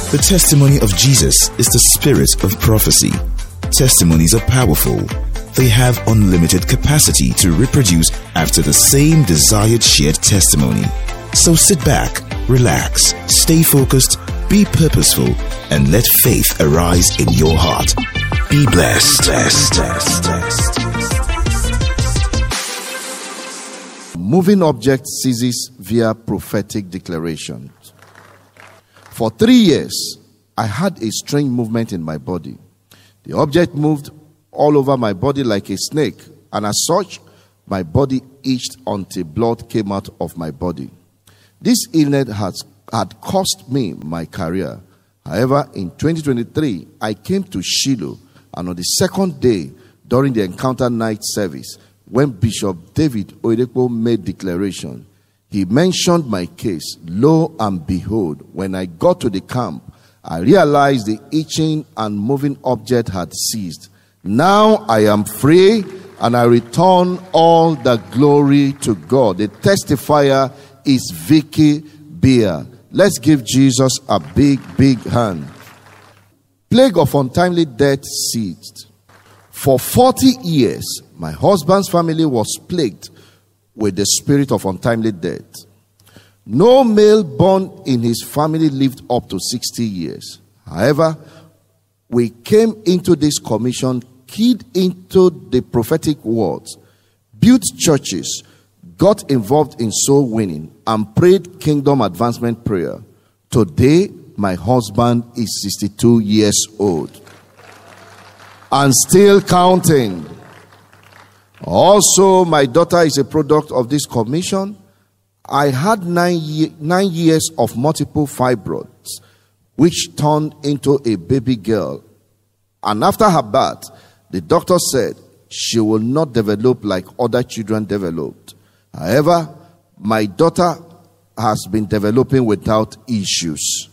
The testimony of Jesus is the spirit of prophecy. Testimonies are powerful. They have unlimited capacity to reproduce after the same desired shared testimony. So sit back, relax, stay focused, be purposeful, and let faith arise in your heart. Be blessed. Moving object ceases via prophetic declaration. For 3 years, I had a strange movement in my body. The object moved all over my body like a snake, and as such, my body itched until blood came out of my body. This illness had cost me my career. However, in 2023, I came to Shiloh, and on the second day, during the encounter night service, when Bishop David Oyedepo made declaration, he mentioned my case. Lo and behold, when I got to the camp, I realized the itching and moving object had ceased. Now I am free, and I return all the glory to God. The testifier is Vicky Beer. Let's give Jesus a big hand. Plague of untimely death ceased. For 40 years, my husband's family was plagued with the spirit of untimely death. No male born in his family lived up to 60 years. However, we came into this commission keyed into the prophetic words, built churches, got involved in soul winning, and prayed kingdom advancement prayer. Today, my husband is 62 years old and still counting. Also, my daughter is a product of this commission. I had 9 years of multiple fibroids, which turned into a baby girl. And after her birth, the doctor said she will not develop like other children developed. However, my daughter has been developing without issues.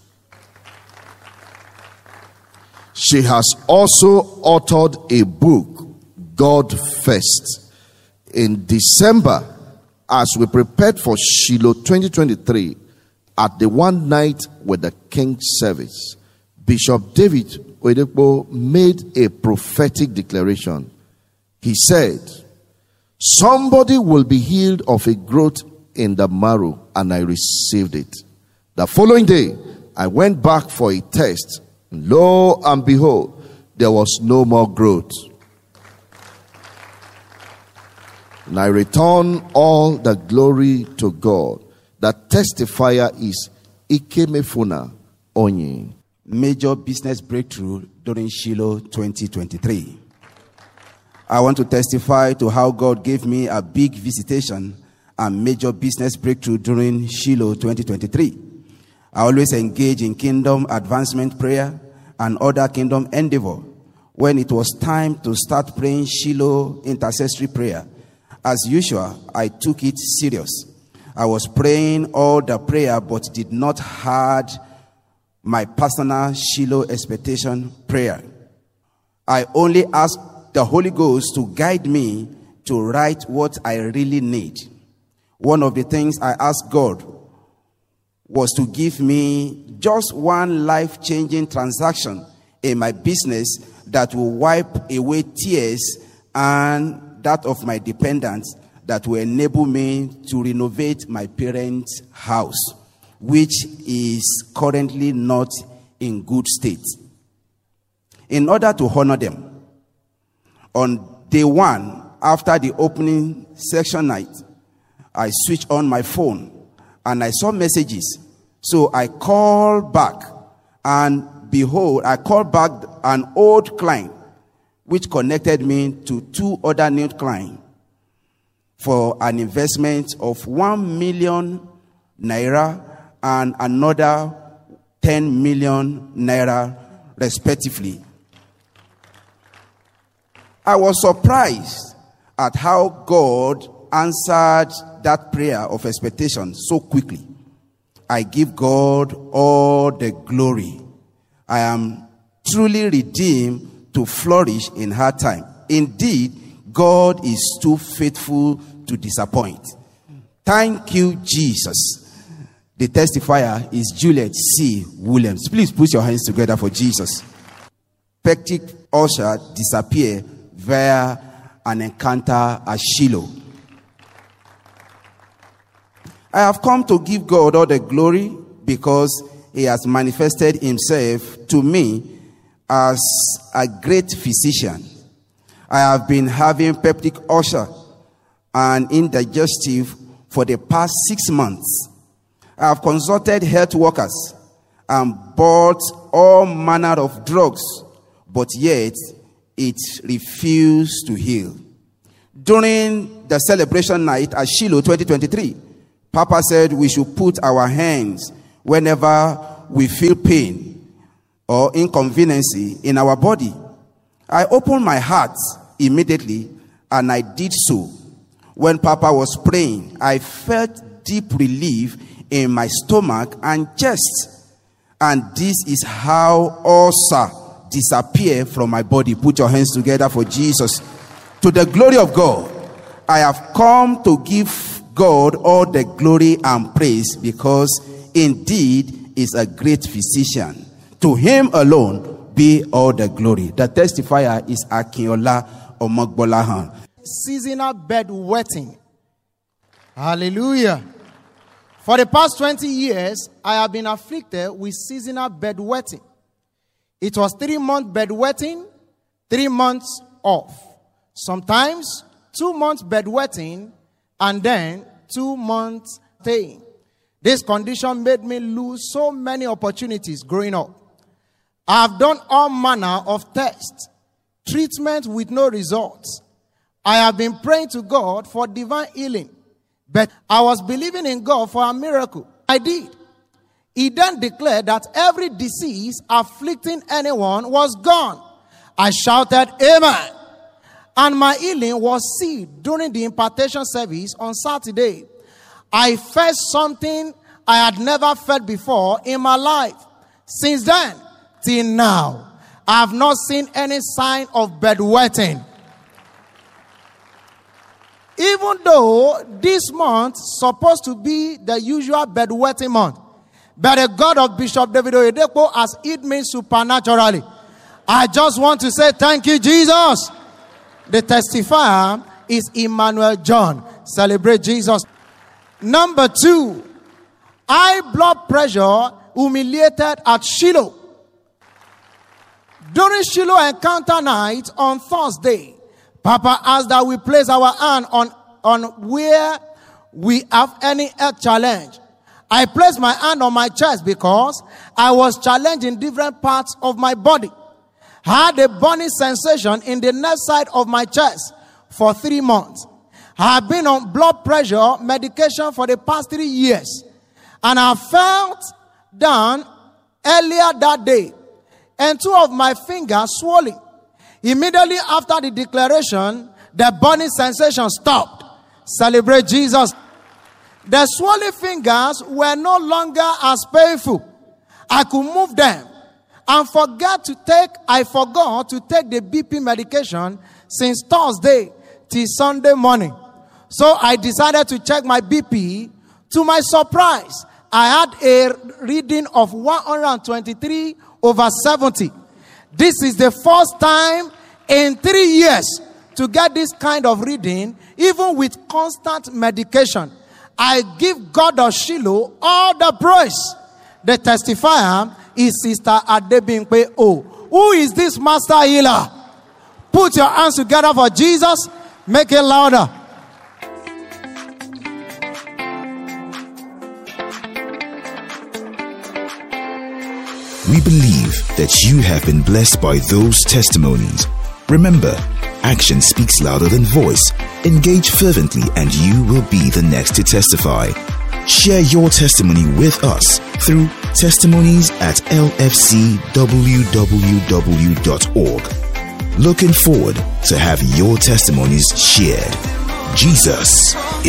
She has also authored a book, God First. In December, as we prepared for Shiloh 2023, at the one night with the King service, Bishop David Oyedepo made a prophetic declaration. He said, somebody will be healed of a growth in the marrow, and I received it. The following day, I went back for a test. Lo and behold, there was no more growth. And I return all the glory to God. The testifier is Ikemefuna Onye. Major business breakthrough during Shiloh 2023. I want to testify to how God gave me a big visitation and major business breakthrough during Shiloh 2023. I always engage in kingdom advancement prayer and other kingdom endeavor. When it was time to start praying Shiloh intercessory prayer, as usual, I took it serious. I was praying all the prayer but did not have my personal Shiloh expectation prayer. I only asked the Holy Ghost to guide me to write what I really need. One of the things I asked God was to give me just one life-changing transaction in my business that will wipe away tears and that of my dependents, that will enable me to renovate my parents' house, which is currently not in good state. In order to honor them, on day one, after the opening section night, I switched on my phone and I saw messages. So I called back, and behold, I called back an old client, which connected me to 2 other new clients for an investment of 1 million naira and another 10 million naira respectively. I was surprised at how God answered that prayer of expectation so quickly. I give God all the glory. I am truly redeemed to flourish in hard time. Indeed, God is too faithful to disappoint. Thank you, Jesus. The testifier is Juliet C. Williams. Please put your hands together for Jesus. Peptic ulcer disappeared via an encounter at Shiloh. I have come to give God all the glory because he has manifested himself to me as a great physician. I have been having peptic ulcer and indigestive for the past 6 months. I have consulted health workers and bought all manner of drugs, but yet it refused to heal. During the celebration night at Shiloh 2023, Papa said we should put our hands whenever we feel pain or inconvenience in our body. I opened my heart immediately and I did so. When Papa was praying, I felt deep relief in my stomach and chest. And this is how ulcer disappeared from my body. Put your hands together for Jesus. To the glory of God, I have come to give God all the glory and praise because indeed is a great physician. To him alone be all the glory. The testifier is Akinola Omogbolahan. Seasonal bedwetting. Hallelujah. For the past 20 years, I have been afflicted with seasonal bedwetting. It was 3-month bedwetting, 3 months off. Sometimes 2 months bedwetting, and then 2 months staying. This condition made me lose so many opportunities growing up. I have done all manner of tests, treatment with no results. I have been praying to God for divine healing, but I was believing in God for a miracle. I did. He then declared that every disease afflicting anyone was gone. I shouted, Amen. And my healing was sealed during the impartation service on Saturday. I felt something I had never felt before in my life. Since then, till now, I have not seen any sign of bedwetting. Even though this month is supposed to be the usual bedwetting month, but the God of Bishop David Oyedepo has healed me supernaturally. I just want to say thank you, Jesus. The testifier is Emmanuel John. Celebrate Jesus. Number 2, high blood pressure humiliated at Shiloh. During Shiloh encounter night on Thursday, Papa asked that we place our hand on where we have any health challenge. I placed my hand on my chest because I was challenged in different parts of my body. I had a burning sensation in the left side of my chest for 3 months. I have been on blood pressure medication for the past 3 years. And I felt down earlier that day, and 2 of my fingers swollen. Immediately after the declaration, the burning sensation stopped. Celebrate Jesus. The swollen fingers were no longer as painful. I could move them. I forgot to take the BP medication since Thursday till Sunday morning. So I decided to check my BP. To my surprise, I had a reading of 123/70. This is the first time in 3 years to get this kind of reading, even with constant medication. I give God of Shiloh all the praise. The testifier is Sister Adebimpe O. Who is this master healer? Put your hands together for Jesus. Make it louder. We believe that you have been blessed by those testimonies. Remember, action speaks louder than voice. Engage fervently and you will be the next to testify. Share your testimony with us through testimonies@lfcwww.org. Looking forward to have your testimonies shared. Jesus